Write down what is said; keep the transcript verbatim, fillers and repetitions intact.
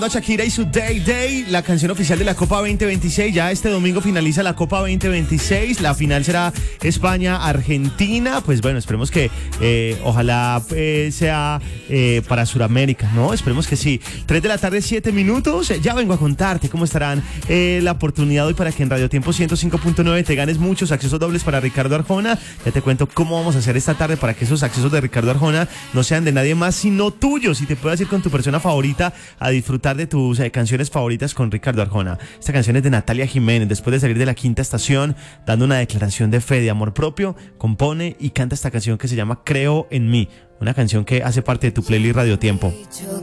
Shakira y su Day Day, la canción oficial de la Copa veinte veintiséis. Ya este domingo finaliza la Copa veinte veintiséis. La final será España-Argentina. Pues bueno, esperemos que eh, ojalá eh, sea eh, para Sudamérica, ¿no? Esperemos que sí. tres de la tarde, siete minutos. Ya vengo a contarte cómo estarán eh, la oportunidad hoy para que en Radio Tiempo ciento cinco punto nueve te ganes muchos accesos dobles para Ricardo Arjona. Ya te cuento cómo vamos a hacer esta tarde para que esos accesos de Ricardo Arjona no sean de nadie más sino tuyos y te puedas ir con tu persona favorita a disfrutar de tus eh, canciones favoritas con Ricardo Arjona. Esta canción es de Natalia Jiménez. Después de salir de la quinta estación, dando una declaración de fe, de amor propio, compone y canta esta canción que se llama Creo en mí, una canción que hace parte de tu playlist Radio Tiempo.